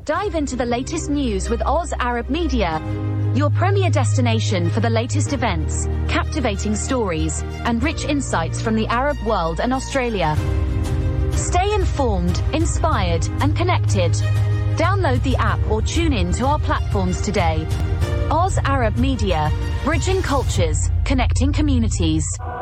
Dive into the latest news with Oz Arab Media, your premier destination for the latest events, captivating stories, and rich insights from the Arab world and Australia. Stay informed, inspired, and connected. Download the app or tune in to our platforms today. Oz Arab Media, bridging cultures, connecting communities.